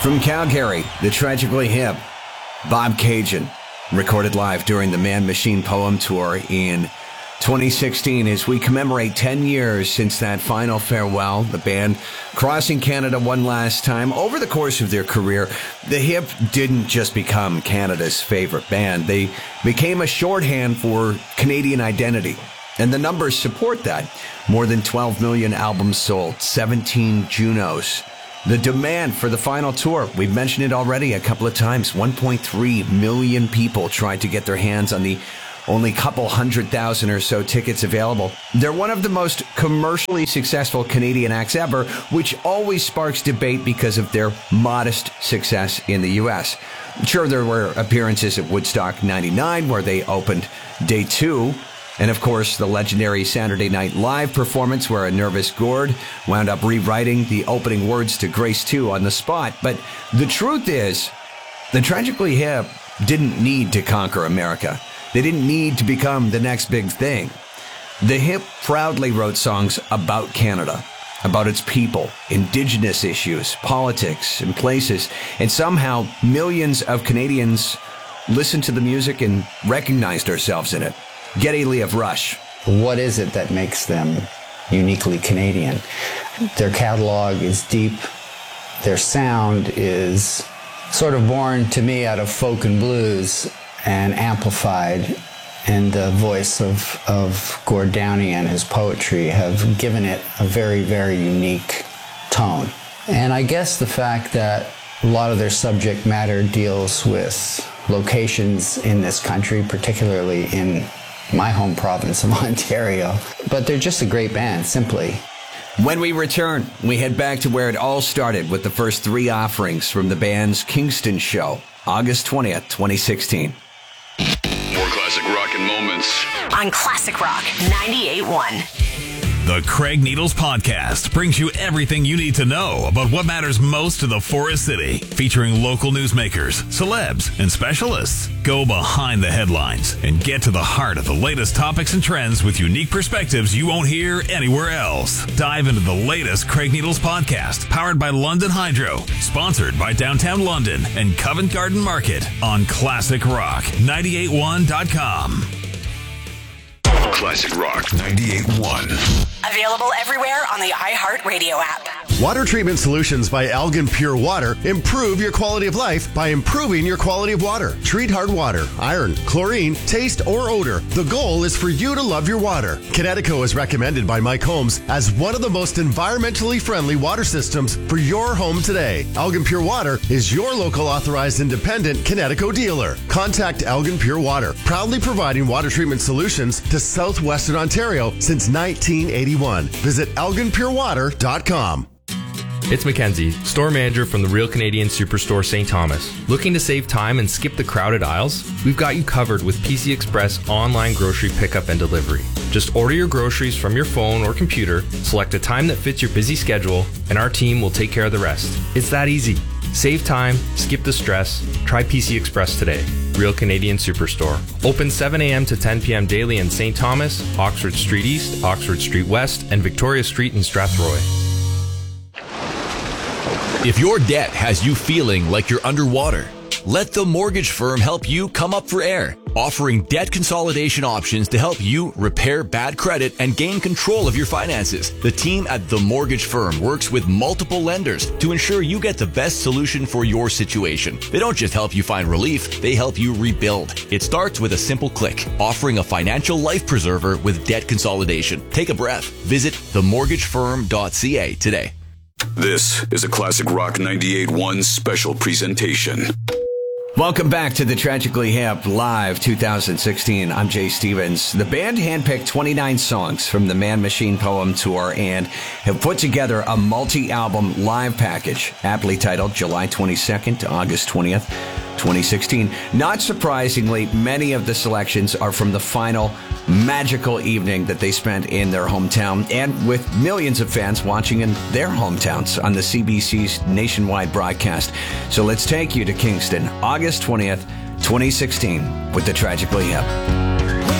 From Calgary, the Tragically Hip, Bob Cajun, recorded live during the Man Machine Poem Tour in 2016 as we commemorate 10 years since that final farewell. The band crossing Canada one last time. Over the course of their career, the Hip didn't just become Canada's favorite band. They became a shorthand for Canadian identity. And the numbers support that. More than 12 million albums sold, 17 Junos. The demand for the final tour, we've mentioned it already a couple of times. 1.3 million people tried to get their hands on the only couple 100,000 or so tickets available. They're one of the most commercially successful Canadian acts ever, which always sparks debate because of their modest success in the U.S. Sure, there were appearances at Woodstock 99 where they opened day 2. And of course, the legendary Saturday Night Live performance where a nervous Gord wound up rewriting the opening words to Grace 2 on the spot. But the truth is, the Tragically Hip didn't need to conquer America. They didn't need to become the next big thing. The Hip proudly wrote songs about Canada, about its people, Indigenous issues, politics, and places. And somehow, millions of Canadians listened to the music and recognized ourselves in it. Geddy Lee of Rush. What is it that makes them uniquely Canadian? Their catalog is deep. Their sound is sort of born to me out of folk and blues and amplified, and the voice of Gord Downie and his poetry have given it a very, very unique tone. And I guess the fact that a lot of their subject matter deals with locations in this country, particularly in my home province of Ontario, but they're just a great band, simply. When we return, we head back to where it all started with the first 3 offerings from the band's Kingston show, August 20th, 2016. More classic rock and moments on Classic Rock 98.1. The Craig Needles Podcast brings you everything you need to know about what matters most to the Forest City, featuring local newsmakers, celebs, and specialists. Go behind the headlines and get to the heart of the latest topics and trends with unique perspectives you won't hear anywhere else. Dive into the latest Craig Needles Podcast, powered by London Hydro, sponsored by Downtown London and Covent Garden Market on Classic Rock 98.1.com. Classic Rock 98.1. Available everywhere on the iHeartRadio app. Water Treatment Solutions by Algan Pure Water improve your quality of life by improving your quality of water. Treat hard water, iron, chlorine, taste, or odor. The goal is for you to love your water. Kinetico is recommended by Mike Holmes as one of the most environmentally friendly water systems for your home today. Algan Pure Water is your local authorized independent Kinetico dealer. Contact Algan Pure Water, proudly providing water treatment solutions to southwestern Ontario since 1981. Visit alganpurewater.com. It's Mackenzie, store manager from the Real Canadian Superstore St. Thomas. Looking to save time and skip the crowded aisles? We've got you covered with PC Express online grocery pickup and delivery. Just order your groceries from your phone or computer, select a time that fits your busy schedule, and our team will take care of the rest. It's that easy. Save time, skip the stress. Try PC Express today. Real Canadian Superstore. Open 7 a.m. to 10 p.m. daily in St. Thomas, Oxford Street East, Oxford Street West, and Victoria Street in Strathroy. If your debt has you feeling like you're underwater, let the mortgage firm help you come up for air, offering debt consolidation options to help you repair bad credit and gain control of your finances. The team at The Mortgage Firm works with multiple lenders to ensure you get the best solution for your situation. They don't just help you find relief, they help you rebuild. It starts with a simple click, offering a financial life preserver with debt consolidation. Take a breath. Visit themortgagefirm.ca today. This is a Classic Rock 98.1 special presentation. Welcome back to the Tragically Hip Live 2016. I'm Jay Stevens. The band handpicked 29 songs from the Man Machine Poem Tour and have put together a multi-album live package, aptly titled July 22nd to August 20th, 2016. Not surprisingly, many of the selections are from the final magical evening that they spent in their hometown and with millions of fans watching in their hometowns on the CBC's nationwide broadcast. So let's take you to Kingston, August 20th, 2016 with the Tragically Hip.